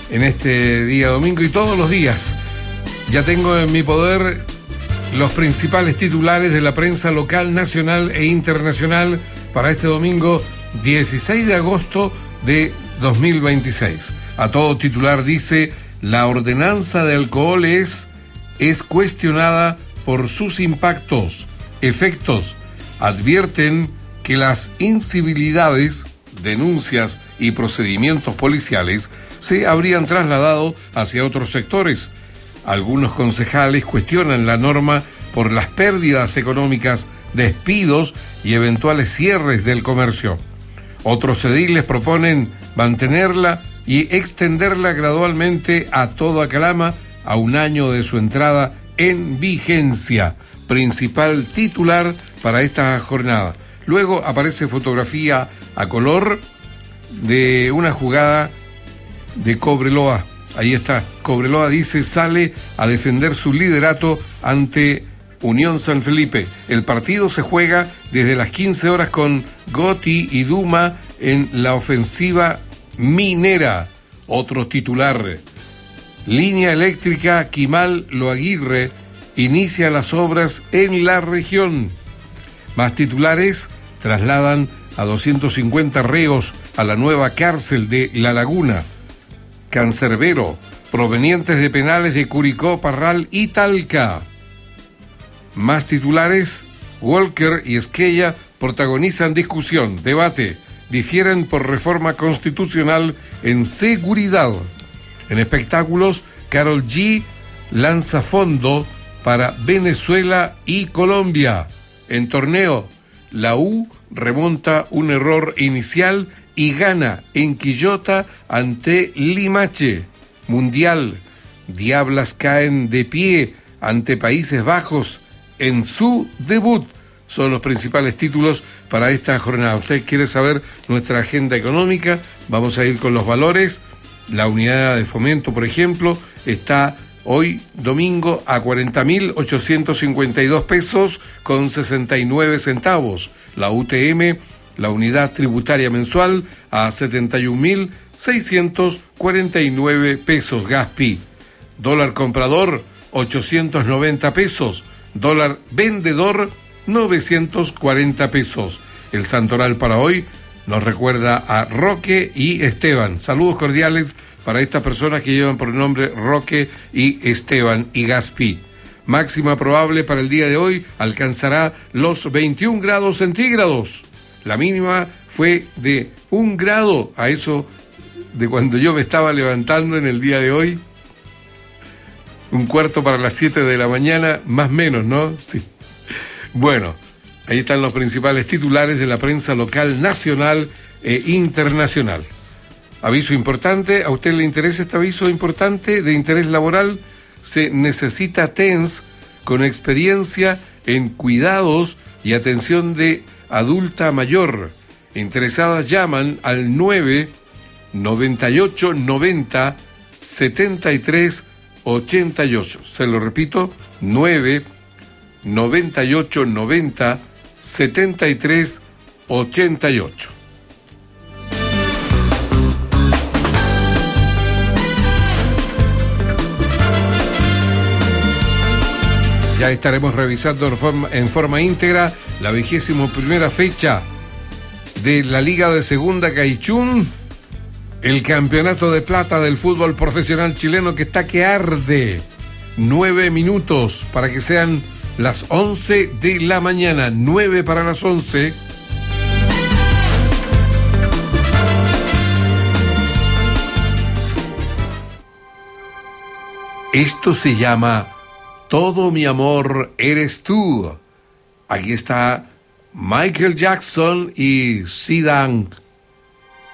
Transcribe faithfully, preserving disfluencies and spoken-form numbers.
en este día domingo y todos los días. Ya tengo en mi poder los principales titulares de la prensa local, nacional e internacional para este domingo dieciséis de agosto de dos mil veintiséis. A todo titular dice: la ordenanza de alcohol es, es cuestionada por sus impactos, efectos. Advierten que las incivilidades, denuncias y procedimientos policiales se habrían trasladado hacia otros sectores. Algunos concejales cuestionan la norma por las pérdidas económicas, despidos y eventuales cierres del comercio. Otros ediles proponen mantenerla y extenderla gradualmente a toda Calama a un año de su entrada en vigencia. Principal titular para esta jornada. Luego aparece fotografía a color de una jugada de Cobreloa. Ahí está, Cobreloa dice sale a defender su liderato ante Unión San Felipe. El partido se juega desde las quince horas con Gotti y Duma en la ofensiva minera. Otro titular: línea eléctrica Quimal-Loaguirre inicia las obras en la región. Más titulares: trasladan a doscientos cincuenta reos a la nueva cárcel de La Laguna. Cancerbero, provenientes de penales de Curicó, Parral y Talca. Más titulares: Walker y Esquella protagonizan discusión, debate, difieren por reforma constitucional en seguridad. En espectáculos, Karol G lanza fondo para Venezuela y Colombia. En torneo, la U remonta un error inicial y gana en Quillota ante Limache. Mundial, Diablas caen de pie ante Países Bajos en su debut. Son los principales títulos para esta jornada. ¿Usted quiere saber nuestra agenda económica? Vamos a ir con los valores. La unidad de fomento, por ejemplo, está hoy domingo a cuarenta mil ochocientos cincuenta y dos pesos con sesenta y nueve centavos. La U T M, la unidad tributaria mensual, a setenta y un mil seiscientos cuarenta y nueve pesos. Gaspi. Dólar comprador, ochocientos noventa pesos. Dólar vendedor, novecientos cuarenta pesos. El santoral para hoy nos recuerda a Roque y Esteban. Saludos cordiales para estas personas que llevan por nombre Roque y Esteban y Gaspi. Máxima probable para el día de hoy alcanzará los veintiún grados centígrados. La mínima fue de un grado, a eso de cuando yo me estaba levantando en el día de hoy. Un cuarto para las siete de la mañana, más o menos, ¿no? Sí. Bueno, ahí están los principales titulares de la prensa local, nacional e internacional. Aviso importante, ¿a usted le interesa este aviso importante de interés laboral? Se necesita T E N S con experiencia en cuidados y atención de adulta mayor. Interesadas llaman al nueve noventa y ocho noventa setenta y tres ochenta y ocho. Se lo repito, nueve noventa y ocho noventa setenta y tres ochenta y ocho. Ya estaremos revisando en forma, en forma íntegra la vigésimo primera fecha de la Liga de Segunda Caichún, el campeonato de plata del fútbol profesional chileno que está que arde. Nueve minutos para que sean las once de la mañana, nueve para las once. Esto se llama Todo mi amor eres tú. Aquí está Michael Jackson y Sid Dankert.